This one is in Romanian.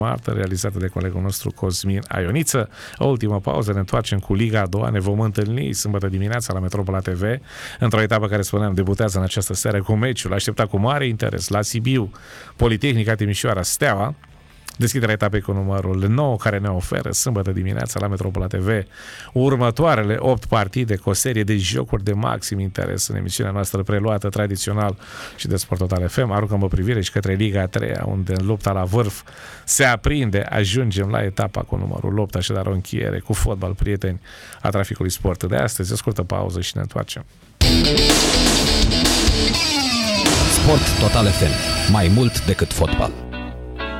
Martă, realizată de colegul nostru Cosmin Aioniță. O ultimă pauză, ne întoarcem cu Liga a doua, ne vom întâlni sâmbătă dimineața la Metropola TV, într-o etapă care, spuneam, debutează în această seară cu meciul așteptat cu mare interes la Sibiu, Politehnica Timișoara, Steaua. Deschiderea etapei cu numărul 9, care ne oferă sâmbătă dimineața la Metropola TV următoarele 8 partide cu o serie de jocuri de maxim interes în emisiunea noastră preluată tradițional și de Sport Total FM. Aruncăm o privire și către Liga a 3-a, unde în lupta la vârf se aprinde. Ajungem la etapa cu numărul 8, așadar o încheiere cu fotbal, prieteni a Traficului Sport de astăzi. O scurtă pauză și ne întoarcem. Sport Total FM. Mai mult decât fotbal.